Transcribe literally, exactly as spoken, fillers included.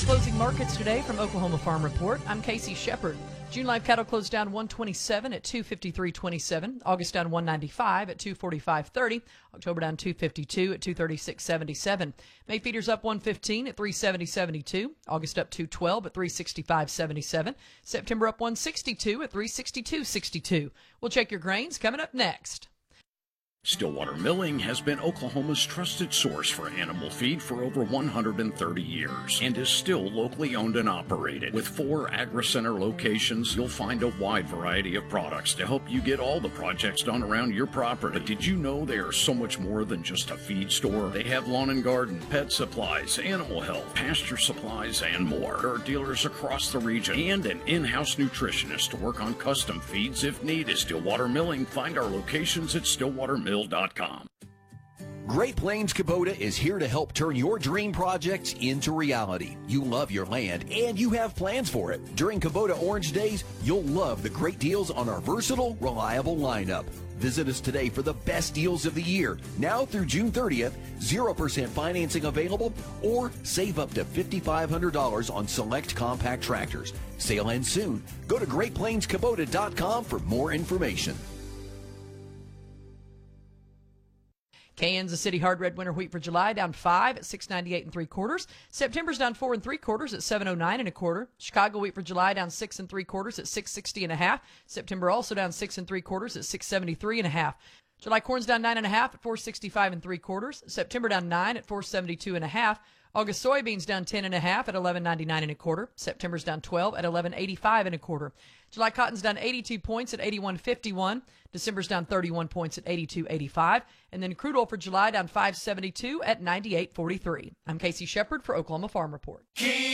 closing markets today from Oklahoma Farm Report. I'm Casey Shepard. June live cattle closed down one twenty-seven at two fifty-three twenty-seven. August down one ninety-five at two forty-five thirty. October down two fifty-two at two thirty-six seventy-seven. May feeders up one fifteen at three seventy seventy-two. August up two twelve at three sixty-five seventy-seven. September up one sixty-two at three sixty-two sixty-two. We'll check your grains coming up next. Stillwater Milling has been Oklahoma's trusted source for animal feed for over one hundred thirty years and is still locally owned and operated. With four AgriCenter locations, you'll find a wide variety of products to help you get all the projects done around your property. But did you know they are so much more than just a feed store? They have lawn and garden, pet supplies, animal health, pasture supplies, and more. There are dealers across the region and an in-house nutritionist to work on custom feeds if needed. Stillwater Milling. Find our locations at stillwater mill dot com. Great Plains Kubota is here to help turn your dream projects into reality. You love your land and you have plans for it. During Kubota Orange Days, you'll love the great deals on our versatile, reliable lineup. Visit us today for the best deals of the year. Now through June thirtieth, zero percent financing available or save up to five thousand five hundred dollars on select compact tractors. Sale ends soon. Go to great plains kubota dot com for more information. Kansas City hard red winter wheat for July down five at six ninety-eight and three quarters. September's down four and three quarters at seven oh nine and a quarter. Chicago wheat for July down six and three quarters at six sixty and a half. September also down six and three quarters at six seventy-three and a half. July corn's down nine and a half at four sixty-five and three quarters. September down nine at four seventy-two and a half. August soybeans down ten and a half at eleven ninety-nine and a quarter. September's down twelve at eleven eighty-five and a quarter. July cotton's down eighty-two points at eighty-one fifty-one. December's down thirty-one points at eighty-two eighty-five. And then crude oil for July down five seventy-two at ninety-eight forty-three. I'm Casey Shepard for Oklahoma Farm Report.